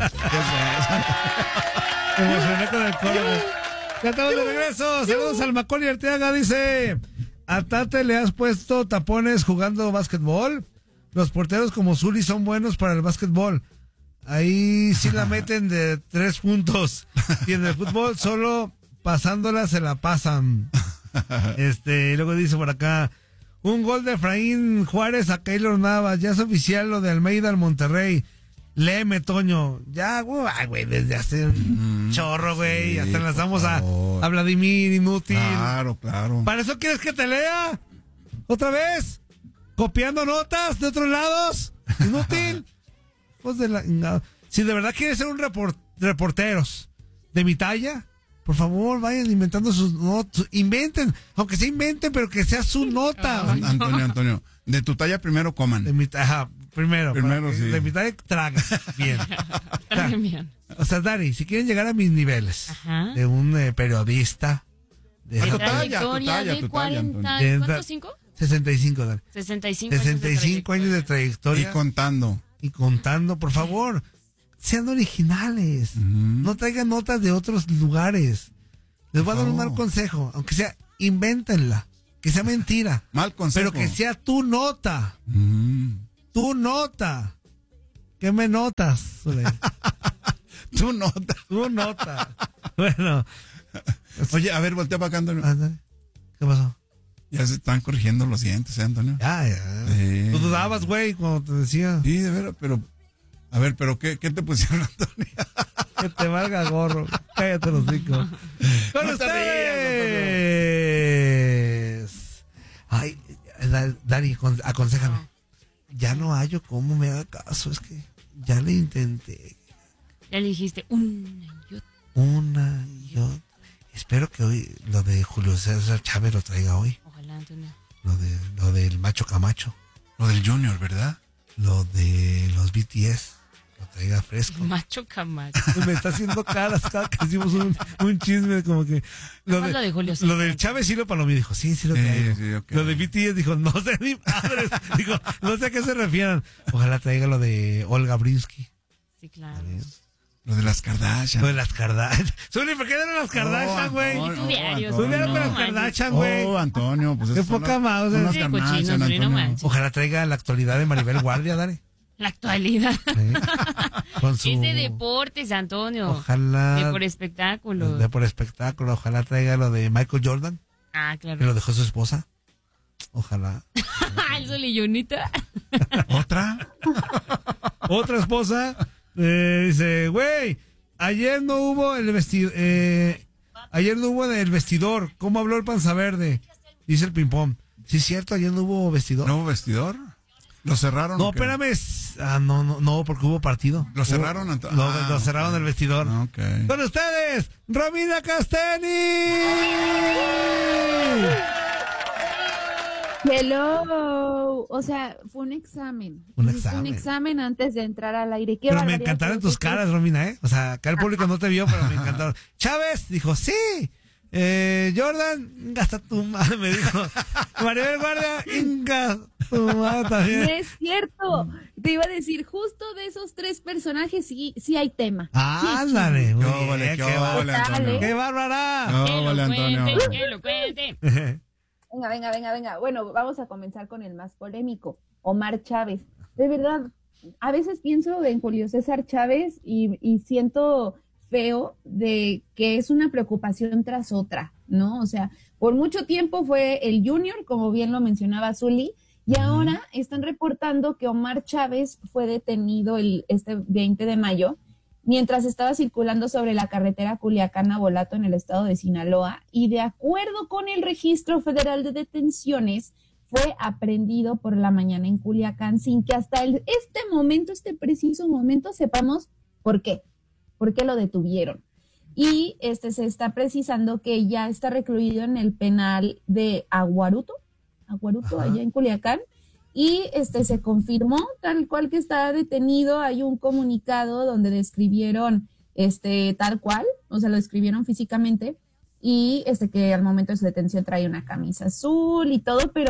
Me emocioné con el coro. Ya estamos de regreso. Saludos al Macaulay Arteaga. Dice: ¿a Tate le has puesto tapones jugando básquetbol? Los porteros como Zuli son buenos para el básquetbol. Ahí sí la meten de 3 puntos. Y en el fútbol solo pasándola se la pasan. Luego dice por acá: un gol de Efraín Juárez a Keylor Navas. Ya es oficial lo de Almeida al Monterrey. Léeme, Toño. Ya, güey, desde hace un chorro, güey. Sí, hasta enlazamos a Vladimir Inútil. Claro. ¿Para eso quieres que te lea? ¿Otra vez? ¿Copiando notas de otros lados? Inútil. Pues si de verdad quieres ser un reporteros de mi talla, por favor, vayan inventando sus notas. Inventen, aunque se inventen, pero que sea su nota. Antonio, de tu talla primero coman. De mi talla. Primero sí. De mi talla traga bien. Traguen bien. O sea, Dari, si quieren llegar a mis niveles de un periodista de tu talla, de 40, ¿cuántos? 5? 65, Dari. 65 años de trayectoria. Y contando, por favor. Sean originales. No traigan notas de otros lugares. Les voy a dar un mal consejo. Aunque sea, invéntenla. Que sea mentira. Mal consejo. Pero que sea tu nota. Tu nota. ¿Qué me notas? Tu nota. Bueno. Oye, a ver, voltea para acá, Antonio. ¿Qué pasó? Ya se están corrigiendo los dientes, Antonio? Ya. Sí. Tú dudabas, güey, cuando te decía. Sí, de veras, pero... A ver, pero ¿qué te pusieron, Antonio? Que te valga gorro. Cállate los hijos. ¡Con no ustedes! Ay, Dari, aconséjame. Ya no hallo cómo me haga caso. Es que ya le intenté. Ya le dijiste una y otra. Espero que hoy lo de Julio César Chávez lo traiga hoy. Ojalá, Antonio. Lo del Macho Camacho. Lo del Junior, ¿verdad? Lo de los BTS. Lo traiga fresco. Macho Camacho. Me está haciendo caras cada que hicimos un chisme como que... Lo de Julio César. Lo del Chávez sí lo palomí. Dijo, sí lo traigo. Sí, okay. Lo de BTS dijo, no sé ni padres. Dijo, no sé a qué se refieran. Ojalá traiga lo de Olga Brinsky. Sí, claro. Lo de las Kardashian. Zuli, ¿por qué eran las Kardashian, güey? Zuli era con las Kardashian, güey. Antonio, pues qué poca más. Ojalá traiga la actualidad de Maribel Guardia, Dale. La actualidad. Sí. Es de deportes, Antonio. Ojalá. De por espectáculo. Ojalá traiga lo de Michael Jordan. Ah, claro. Que lo dejó su esposa. Ojalá. El Solillonita. ¿Otra? Otra esposa. Dice, güey, ayer no hubo el vestidor. ¿Cómo habló el Panza Verde? Dice el ping-pong. Sí, es cierto, ayer no hubo vestidor. ¿No hubo vestidor? ¿Lo cerraron? No, espérame. No, porque hubo partido. ¿Lo cerraron? Lo cerraron el vestidor. Okay. Con ustedes, Romina Casteni. Hello. O sea, fue un examen. Un examen antes de entrar al aire. Pero me encantaron tus caras, Romina, ¿eh? O sea, acá el público no te vio, pero me encantaron. Chávez dijo, sí. Jordan, gasta tu madre, me dijo. Maribel Guardia, inga tu madre también. No es cierto. Te iba a decir, justo de esos 3 personajes sí hay tema. Ándale. ¡Qué bárbara! Que lo cuente. Venga. Bueno, vamos a comenzar con el más polémico, Omar Chávez. De verdad, a veces pienso en Julio César Chávez y siento feo de que es una preocupación tras otra, ¿no? O sea, por mucho tiempo fue el Junior, como bien lo mencionaba Zuli, y ahora están reportando que Omar Chávez fue detenido este 20 de mayo mientras estaba circulando sobre la carretera Culiacán-Navolato en el estado de Sinaloa, y de acuerdo con el Registro Federal de Detenciones, fue aprehendido por la mañana en Culiacán sin que hasta este preciso momento, sepamos por qué lo detuvieron. Y se está precisando que ya está recluido en el penal de Aguaruto, allá en Culiacán, y se confirmó tal cual que está detenido. Hay un comunicado donde describieron tal cual, o sea, lo describieron físicamente, y que al momento de su detención trae una camisa azul y todo, pero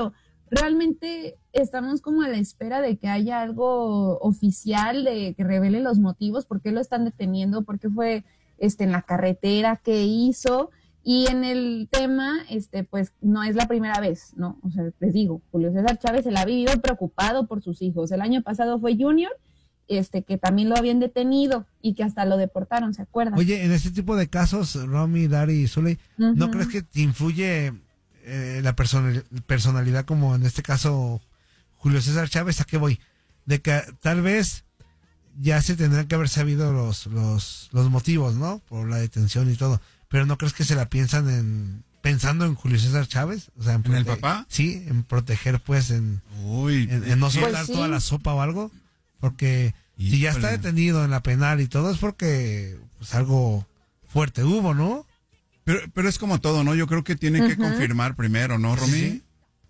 realmente estamos como a la espera de que haya algo oficial de que revele los motivos, por qué lo están deteniendo, por qué fue en la carretera, qué hizo. Y en el tema, pues no es la primera vez, ¿no? O sea, les digo, Julio César Chávez se la ha vivido preocupado por sus hijos. El año pasado fue Junior, que también lo habían detenido y que hasta lo deportaron, ¿se acuerdan? Oye, en este tipo de casos, Romy, Dari y Zuley, ¿no crees que te influye la personalidad, como en este caso Julio César Chávez? ¿A qué voy? De que tal vez ya se tendrán que haber sabido los motivos, ¿no? Por la detención y todo. Pero ¿no crees que se la pensando en Julio César Chávez? O sea, ¿En el papá? Sí, en proteger, pues, en no soltar toda la sopa o algo. Porque si ya está detenido en la penal y todo, es porque pues algo fuerte hubo, ¿no? Pero es como todo, ¿no? Yo creo que tiene que confirmar primero, ¿no, Romy? Sí.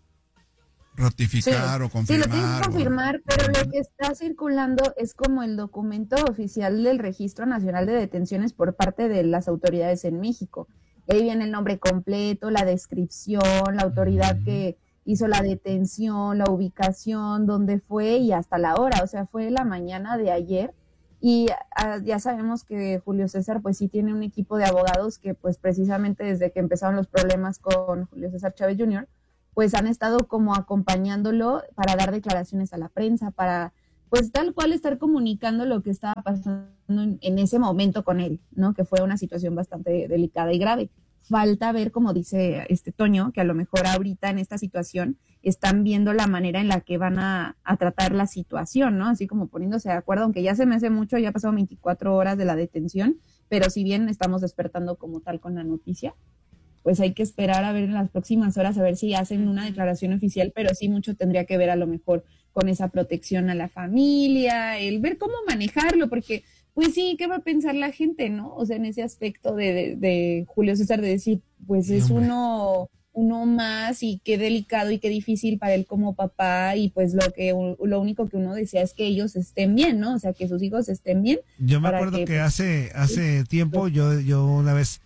Ratificar o confirmar. Sí, lo tiene que confirmar, pero lo que está circulando es como el documento oficial del Registro Nacional de Detenciones por parte de las autoridades en México. Ahí viene el nombre completo, la descripción, la autoridad que hizo la detención, la ubicación, dónde fue y hasta la hora. O sea, fue la mañana de ayer. Y ya sabemos que Julio César pues sí tiene un equipo de abogados que pues precisamente desde que empezaron los problemas con Julio César Chávez Jr., pues han estado como acompañándolo para dar declaraciones a la prensa, para pues tal cual estar comunicando lo que estaba pasando en ese momento con él, ¿no? Que fue una situación bastante delicada y grave. Falta ver, como dice Toño, que a lo mejor ahorita en esta situación están viendo la manera en la que van a tratar la situación, ¿no? Así como poniéndose de acuerdo, aunque ya se me hace mucho, ya pasaron 24 horas de la detención, pero si bien estamos despertando como tal con la noticia, pues hay que esperar a ver en las próximas horas, a ver si hacen una declaración oficial, pero sí mucho tendría que ver a lo mejor con esa protección a la familia, el ver cómo manejarlo, porque pues sí, ¿qué va a pensar la gente, no? O sea, en ese aspecto de Julio César, de decir, pues es uno más y qué delicado y qué difícil para él como papá, y pues lo único que uno desea es que ellos estén bien, ¿no? O sea, que sus hijos estén bien. Yo me acuerdo que hace tiempo yo una vez...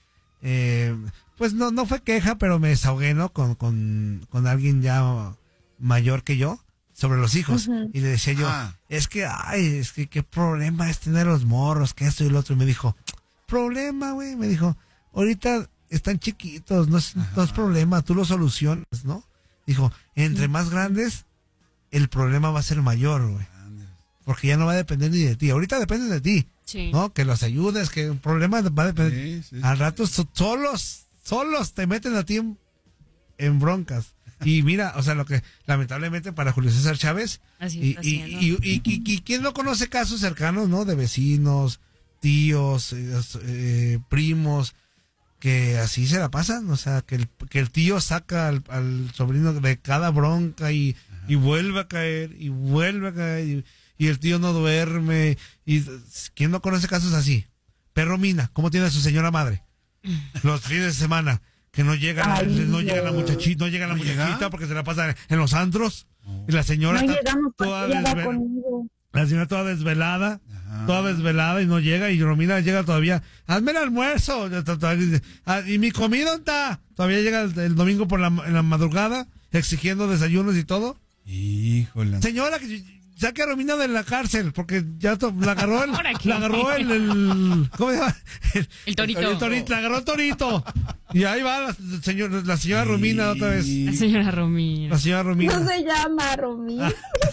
pues no fue queja, pero me desahogué, ¿no? Con alguien ya mayor que yo sobre los hijos. Y le decía yo, es que qué problema es tener los morros, que esto y lo otro. Y me dijo, problema, güey. Me dijo, ahorita están chiquitos, no es problema, tú lo solucionas, ¿no? Dijo, entre más grandes, el problema va a ser mayor, güey. Porque ya no va a depender ni de ti. Ahorita depende de ti, ¿no? Que los ayudes, que el problema va a depender. Al rato solos te meten a ti en broncas. Y mira, o sea, lo que lamentablemente para Julio César Chávez, y quién no conoce casos cercanos, ¿no? De vecinos, tíos, primos, que así se la pasan, o sea, que el tío saca al sobrino de cada bronca y vuelve a caer, y vuelve a caer, y el tío no duerme, y ¿quién no conoce casos así? Perro Mina, ¿cómo tiene a su señora madre? Los fines de semana, que no llega la muchachita porque se la pasa en los antros, y la señora toda desvelada, y no llega, y Romina llega todavía, hazme el almuerzo, y mi comida está, todavía llega el domingo en la madrugada, exigiendo desayunos y todo. Híjole. Señora, saque a Romina de la cárcel, porque ya la agarró el ¿cómo se llama? El torito. La agarró el torito. Y ahí va la señora Romina otra vez. La señora Romina. No se llama Romina.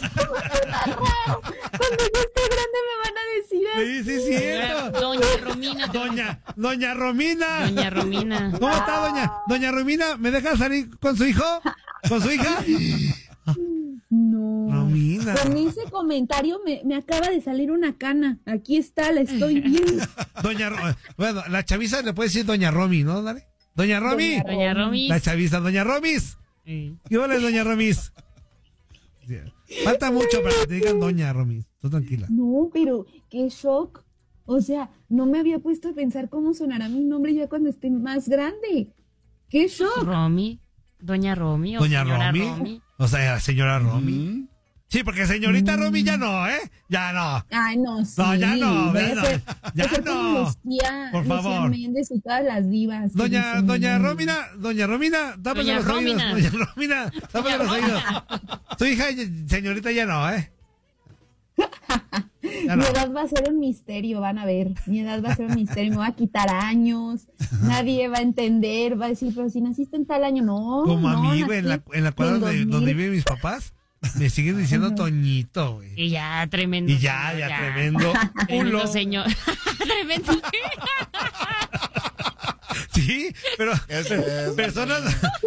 Cuando yo esté grande me van a decir así. Sí, cierto. Doña Romina. Doña Romina. Doña Romina. ¿Cómo está, doña Romina? ¿Me deja salir con su hijo? ¿Con su hija? No. Romina. Con ese comentario me acaba de salir una cana. Aquí está, la estoy viendo. Bueno, la chaviza le puede decir Doña Romy, ¿no? Dale. Doña Romy. Doña Romy. La chaviza, Doña Romis. ¿Qué vale, Doña Romis? Falta mucho para que te digan Doña Romis. Tú tranquila. No, pero qué shock. O sea, no me había puesto a pensar cómo sonará mi nombre ya cuando esté más grande. ¡Qué shock! Romy. Doña Romy. Doña Romy. O sea, señora Romy. Sí, porque señorita Romy ya no, ¿eh? Ya no. Ay, no, sí. No, ya no, Voy a ya ser- no. voy a Ya ser como no. Lucía Por favor. Méndez y todas las divas. que Doña dicen, Romina, tápale Doña los oídos. Romina. Doña Romina, tápale los oídos. Tu hija, señorita, ya no, ¿eh? Ya Mi no. edad va a ser un misterio, van a ver. Mi edad va a ser un misterio, me va a quitar años. Nadie va a entender, va a decir, pero si naciste en tal año, no. Como a no, mí, güey, nací en la cuadra en donde 2000. viven mis papás, me siguen diciendo Toñito, güey. Y ya, tremendo. Y ya, señor, tremendo Tremendo culo. señor. Tremendo. Sí, pero personas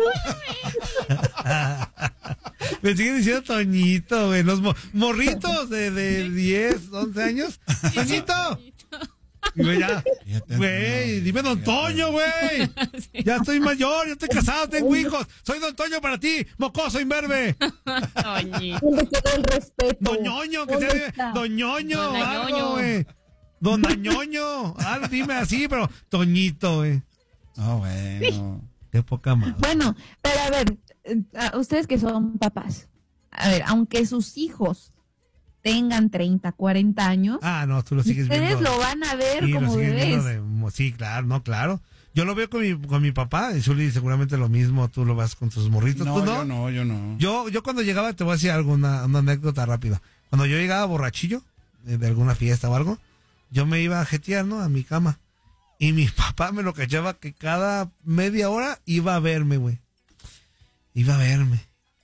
me siguen diciendo Toñito, güey. Los morritos de 10, 11 años. Toñito. Y güey, ya, Fíjate, güey, no, dime Don fíjate. Toño, güey. Ya estoy mayor, ya estoy casado, tengo hijos. Soy Don Toño para ti, mocoso imberbe. Toñito. ¿Dónde quedó el respeto? Don Ñoño, que ¿Dónde sea está? Don Ñoño, Don algo, Ñoño. güey. Don Ñoño, algo, dime así, pero Toñito, güey. Bueno. Qué poca madre. Bueno, pero a ver, ustedes que son papás, a ver, aunque sus hijos tengan 30, 40 años, Ah, no, tú lo sigues ustedes viendo. lo van a ver Sí, lo como sigues viendo bebés. sí, claro, no, claro. Yo lo veo con mi papá, y Zuli seguramente lo mismo, tú lo vas con tus morritos, No, ¿tú no? yo no. Yo cuando llegaba, te voy a decir algo, una anécdota rápida. Cuando yo llegaba borrachillo, de alguna fiesta o algo, yo me iba a jetear, ¿no? A mi cama. Y mi papá me lo cachaba que cada media hora iba a verme, güey. Iba a verme.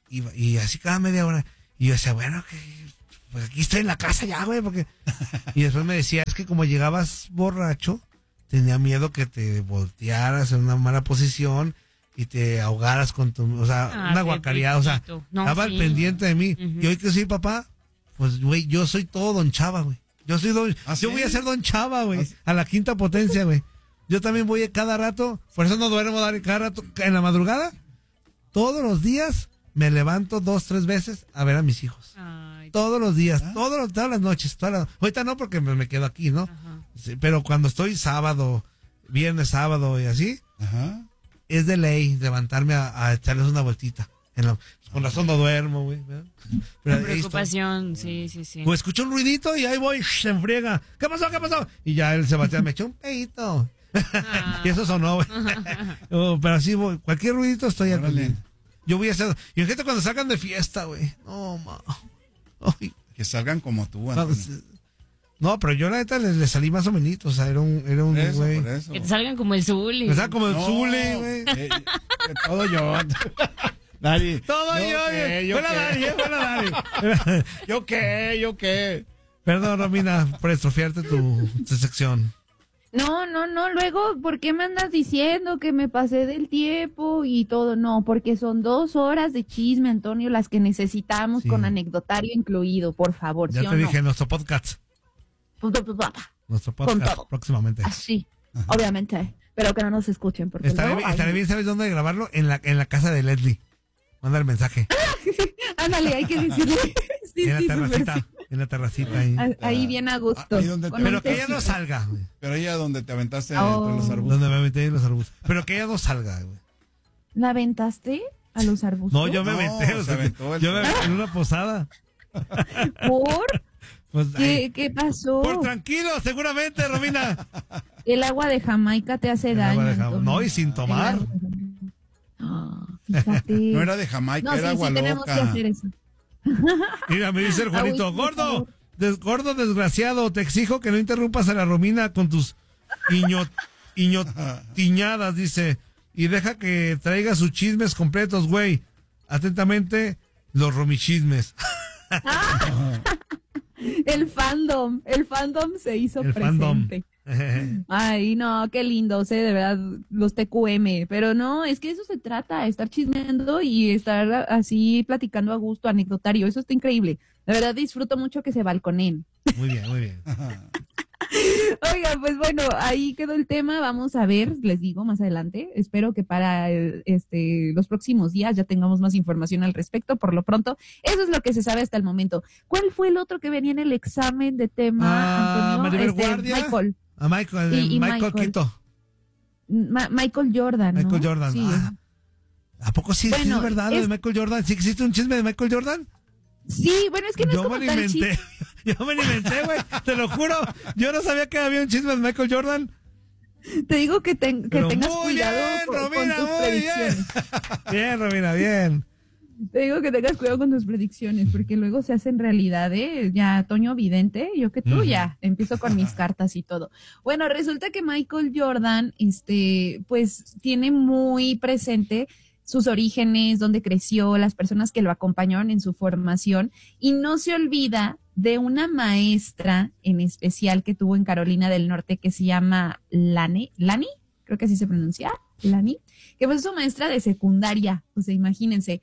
Y así cada media hora. Y yo decía, bueno, pues aquí estoy en la casa ya, güey, porque... Y después me decía, es que como llegabas borracho, tenía miedo que te voltearas en una mala posición y te ahogaras con tu... O sea, Ah, una guacareada, o sea, Pepito. No, estaba al sí. pendiente de mí. Ujú. Y hoy que soy papá, pues, güey, yo soy todo Don Chava, güey. Yo soy ¿Ah, yo sí? voy a ser Don Chava, güey, ¿Ah, sí? a la quinta potencia, güey. Yo también voy a cada rato, por eso no duermo, cada rato, en la madrugada, todos los días me levanto 2, 3 veces a ver a mis hijos. Ay, Todos los días, todas las noches. Ahorita no porque me quedo aquí, ¿no? ajá. Sí, pero cuando estoy sábado, viernes, sábado y así, Ajá. es de ley levantarme a echarles una vueltita. Con razón no duermo, güey. ¿verdad? Pero ahí estoy. Preocupación, sí. O escucho un ruidito y ahí voy, se enfriega. ¿Qué pasó? ¿Qué pasó? Y ya él se batea, me echó un pedito. Ah. Y eso sonó, güey. Pero así, voy, cualquier ruidito estoy al Órale. pendiente. Yo voy a hacer. Y gente cuando salgan de fiesta, güey. No, ma. Ay, Que salgan como tú, no, Antonio. no, pero yo la neta le salí más o menos. O sea, era un Por eso, güey. por eso. Que te salgan como el Zuli. O sea, como el No, Zule, güey. Todo yo. Dani. Todo yo, qué, Buena Dani, buena Dani. ¿Yo qué? Perdón, Romina, por estrofiarte tu sección. No, luego, ¿por qué me andas diciendo que me pasé del tiempo y todo? No, porque son 2 horas de chisme, Antonio, las que necesitamos Sí. con anecdotario incluido, por favor, Ya ¿sí te o dije, no? nuestro podcast. Nuestro Con podcast todo. próximamente. Así, obviamente, pero que no nos escuchen, porque Estaré luego, bien, ¿sabes dónde grabarlo? En la casa de Leslie. Manda el mensaje. ándale, hay que decirle. Sí, En la sí, terracita. súper, sí. En la terracita ahí. Ahí bien a gusto. Ahí donde con Pero un que ella no tecito. salga, güey. Pero ella donde te aventaste Oh. entre los arbustos. Donde me metí en los arbustos. Pero que ella no salga, güey. ¿La aventaste a los arbustos? No, yo me No, aventé. O se sea, aventó el- yo me aventé en una posada. ¿Por? Pues, ahí. ¿Qué pasó? Por tranquilo, seguramente, Romina. El agua de Jamaica te hace El daño. agua de Jamaica. Antonio. No, y sin tomar. El agua de Jamaica. Ah, fíjate. No era de Jamaica, No, era sí, agua sí tenemos que loca. hacer eso. Mira, me dice el Juanito, Agüita, por gordo, favor. gordo desgraciado, te exijo que no interrumpas a la Romina con tus iñotiñadas, dice, y deja que traiga sus chismes completos, güey. Atentamente, los romichismes. El fandom se hizo El fandom. presente. Ay, no, qué lindo, sé, de verdad, los TQM, pero no, es que eso se trata, estar chismeando y estar así platicando a gusto, anecdotario, eso está increíble. De verdad disfruto mucho que se balconen. Muy bien, muy bien. Oiga, pues bueno, ahí quedó el tema, vamos a ver, les digo más adelante, espero que para los próximos días ya tengamos más información al respecto, por lo pronto, eso es lo que se sabe hasta el momento. ¿Cuál fue el otro que venía en el examen de tema, Antonio? Maribel Guardia. Michael. A Michael, Y Michael Michael. Quito. Michael Jordan, ¿no? Michael Jordan. Sí. ¿A poco sí, Bueno, sí es verdad lo es- de Michael Jordan? ¿Sí existe un chisme de Michael Jordan? Sí, bueno, es que no es como tal chisme. Yo me lo inventé, güey, te lo juro. Yo no sabía que había un chisme de Michael Jordan. Te digo que tengas cuidado bien, con Romina, tus predicciones. Bien, Romina, bien. Te digo que tengas cuidado con tus predicciones, porque luego se hacen realidad, ¿eh? Ya, Toño Vidente, yo que tú ya empiezo con mis cartas y todo. Bueno, resulta que Michael Jordan, pues tiene muy presente sus orígenes, dónde creció, las personas que lo acompañaron en su formación, y no se olvida de una maestra en especial que tuvo en Carolina del Norte que se llama Lani, creo que así se pronuncia, Lani, que fue su maestra de secundaria, o sea, imagínense.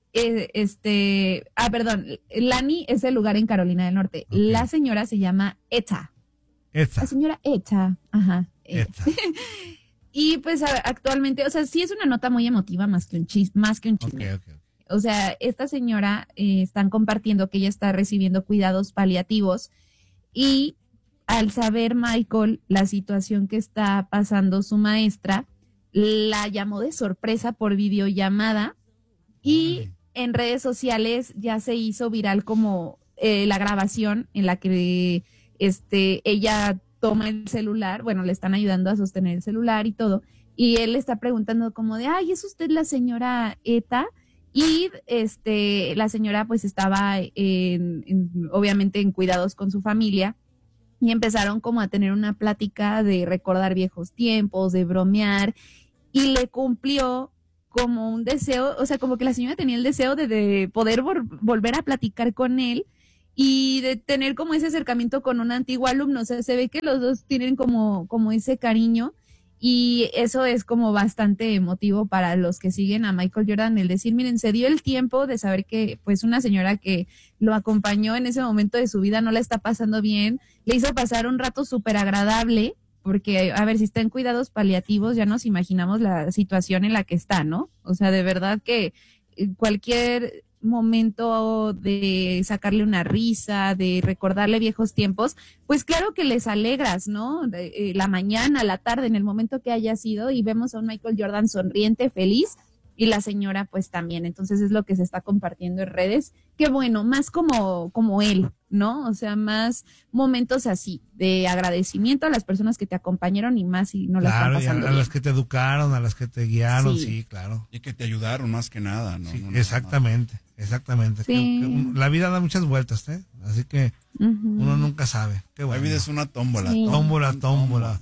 Perdón, Lani es el lugar en Carolina del Norte. Okay. La señora se llama Eta. La señora Eta, ajá. Eta. Y pues actualmente, o sea, sí es una nota muy emotiva más que un chisme. Okay. O sea, esta señora están compartiendo que ella está recibiendo cuidados paliativos y al saber Michael la situación que está pasando su maestra, la llamó de sorpresa por videollamada y en redes sociales ya se hizo viral como la grabación en la que ella toma el celular, bueno, le están ayudando a sostener el celular y todo, y él le está preguntando como de, ay, ¿es usted la señora Eta? Y la señora pues estaba obviamente en cuidados con su familia y empezaron como a tener una plática de recordar viejos tiempos, de bromear, y le cumplió como un deseo, o sea, como que la señora tenía el deseo de poder volver a platicar con él y de tener como ese acercamiento con un antiguo alumno. O sea, se ve que los dos tienen como ese cariño y eso es como bastante emotivo para los que siguen a Michael Jordan, el decir, miren, se dio el tiempo de saber que pues una señora que lo acompañó en ese momento de su vida no la está pasando bien, le hizo pasar un rato súper agradable, porque, a ver, si está en cuidados paliativos, ya nos imaginamos la situación en la que está, ¿no? O sea, de verdad que cualquier momento de sacarle una risa, de recordarle viejos tiempos, pues claro que les alegras, ¿no? La mañana, la tarde, en el momento que haya sido, y vemos a un Michael Jordan sonriente, feliz, y la señora pues también. Entonces es lo que se está compartiendo en redes. Qué bueno, más como él, ¿no? O sea, más momentos así de agradecimiento a las personas que te acompañaron y más si no la están pasando bien. A las que te educaron, a las que te guiaron, sí, claro. Y que te ayudaron más que nada, ¿no? Sí, exactamente. Sí. Que la vida da muchas vueltas, ¿eh? Así que uno nunca sabe. Qué bueno. La vida es una tómbola. Sí. Tómbola.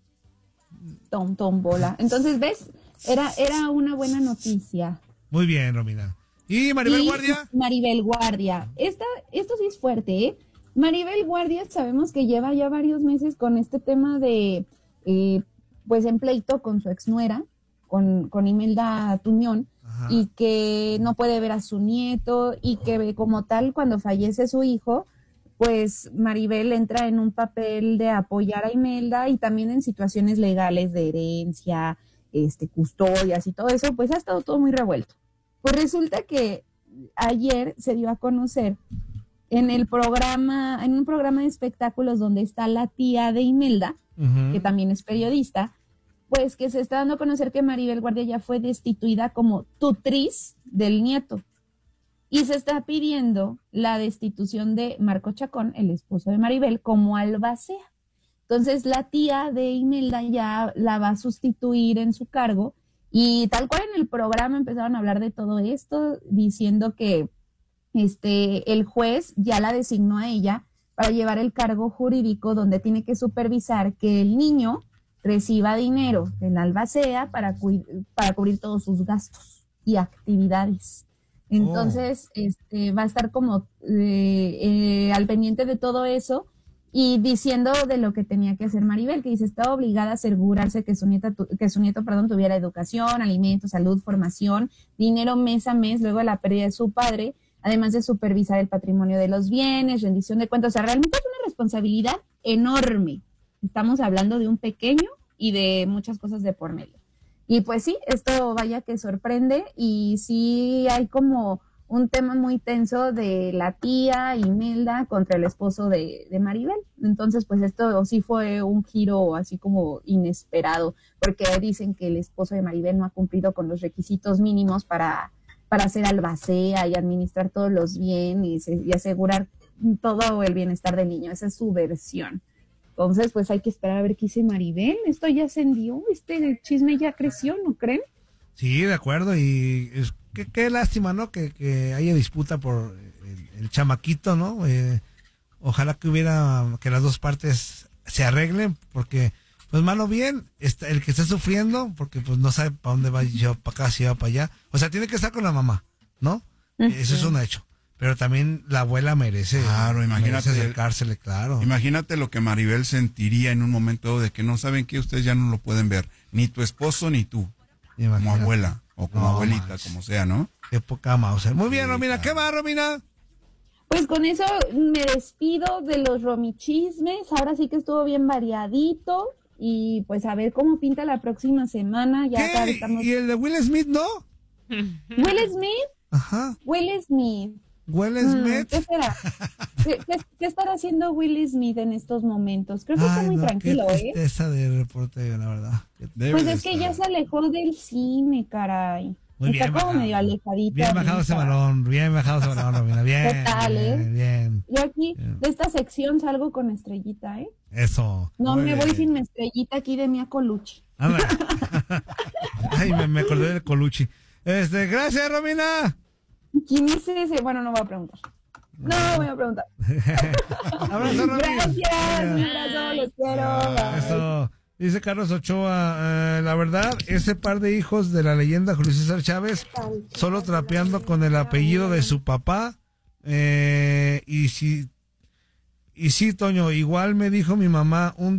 Tómbola. Entonces, ¿ves? Era una buena noticia. Muy bien, Romina. ¿Y Maribel Guardia? Maribel Guardia. Esto sí es fuerte, ¿eh? Maribel Guardia sabemos que lleva ya varios meses con este tema de, pues en pleito con su exnuera, con Imelda Tuñón, y que no puede ver a su nieto y que como tal cuando fallece su hijo, pues Maribel entra en un papel de apoyar a Imelda y también en situaciones legales de herencia, custodias y todo eso, pues ha estado todo muy revuelto. Pues resulta que ayer se dio a conocer en un programa de espectáculos donde está la tía de Imelda, que también es periodista, pues que se está dando a conocer que Maribel Guardia ya fue destituida como tutriz del nieto. Y se está pidiendo la destitución de Marco Chacón, el esposo de Maribel, como albacea. Entonces la tía de Imelda ya la va a sustituir en su cargo y tal cual en el programa empezaron a hablar de todo esto, diciendo que el juez ya la designó a ella para llevar el cargo jurídico donde tiene que supervisar que el niño reciba dinero de la albacea para cubrir todos sus gastos y actividades. Entonces va a estar como al pendiente de todo eso y diciendo de lo que tenía que hacer Maribel, que dice, estaba obligada a asegurarse que su nieto tuviera educación, alimentos, salud, formación, dinero mes a mes luego de la pérdida de su padre, además de supervisar el patrimonio de los bienes, rendición de cuentas. O sea, realmente es una responsabilidad enorme. Estamos hablando de un pequeño y de muchas cosas de por medio. Y pues sí, esto vaya que sorprende y sí hay como un tema muy tenso de la tía Imelda contra el esposo de Maribel. Entonces, pues esto sí fue un giro así como inesperado, porque dicen que el esposo de Maribel no ha cumplido con los requisitos mínimos para para hacer albacea y administrar todos los bienes y asegurar todo el bienestar del niño. Esa es su versión. Entonces, pues hay que esperar a ver qué dice Maribel. Esto ya ascendió, este chisme ya creció, ¿no creen? Sí, de acuerdo, y qué lástima, ¿no? Que haya disputa por el chamaquito, ¿no? Ojalá que las dos partes se arreglen, porque pues malo bien, el que está sufriendo, porque pues no sabe para dónde va, si va para acá, si va para allá. O sea, tiene que estar con la mamá, ¿no? Eso es un hecho. Pero también la abuela merece, imagínate, acercársele, claro. Imagínate lo que Maribel sentiría en un momento de que no saben que ustedes ya no lo pueden ver, ni tu esposo ni tú, Imagínate. como abuela o como abuelita, como sea, ¿no? Qué poca Mauser. Muy bien, Romina, ¿qué va, Romina? Pues con eso me despido de los romichismes. Ahora sí que estuvo bien variadito. Y pues a ver cómo pinta la próxima semana. Ya acá estamos... ¿Y el de Will Smith, no? ¿Will Smith? Ajá. Will Smith. ¿Will Smith? ¿Qué será? ¿Qué estará haciendo Will Smith en estos momentos? Creo que está muy tranquilo, qué tristeza de reportero, la verdad. Pues es que ya se alejó del cine, caray. Muy está bien como bajado. medio alejadito. Bien bajado ese balón, Romina. Bien. ¿Qué tal, Bien. Yo aquí de esta sección salgo con estrellita, ¿eh? Eso. No me voy sin mi estrellita aquí de Mia Colucci. Ay, me acordé del Colucci. Gracias, Romina. ¿Quién es ese? Bueno, no voy a preguntar. No voy a preguntar. Abrazo, Romina. Gracias, un abrazo, los quiero. Eso. Dice Carlos Ochoa, la verdad, ese par de hijos de la leyenda Julio César Chávez, solo trapeando con el apellido de su papá, y sí, Toño, igual me dijo mi mamá un